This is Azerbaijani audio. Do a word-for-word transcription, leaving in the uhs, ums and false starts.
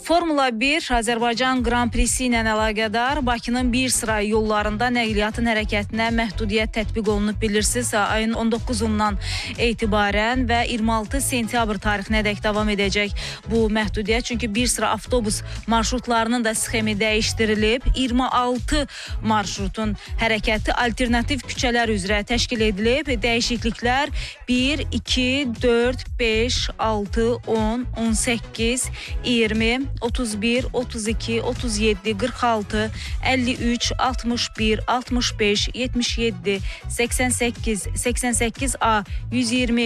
Formula bir Azərbaycan Grand Prixi ilə əlaqədar Bakının bir sıra yollarında nəqliyyatın hərəkətinə məhdudiyyət tətbiq olunub. Bilirsiniz, ayın on doqquzundan etibarən və iyirmi altı sentyabr tarixinədək davam edəcək bu məhdudiyyət. Çünki bir sıra avtobus marşrutlarının da sxemi dəyişdirilib. iyirmi altı marşrutun hərəkəti alternativ küçələr üzrə təşkil edilib. Dəyişikliklər bir, iki, dörd, beş, altı, on, on səkkiz, iyirmi, otuz bir, otuz iki, otuz yeddi, qırx altı, əlli üç, altmış bir, altmış beş, yetmiş yeddi, səksən səkkiz, səksən səkkiz A, yüz iyirmi